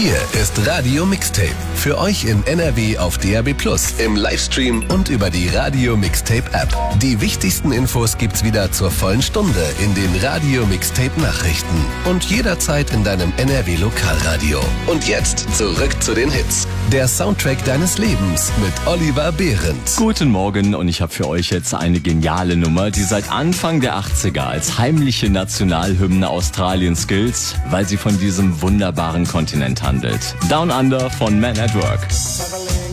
Hier ist Radio Mixtape. Für euch in NRW auf DAB+, im Livestream und über die Radio Mixtape App. Die wichtigsten Infos gibt's wieder zur vollen Stunde in den Radio Mixtape Nachrichten. Und jederzeit in deinem NRW Lokalradio. Und jetzt zurück zu den Hits. Der Soundtrack deines Lebens mit Oliver Behrendt. Guten Morgen, und ich habe für euch jetzt eine geniale Nummer, die seit Anfang der 80er als heimliche Nationalhymne Australiens gilt, weil sie von diesem wunderbaren Kontinent handelt. Down Under von Man at Work.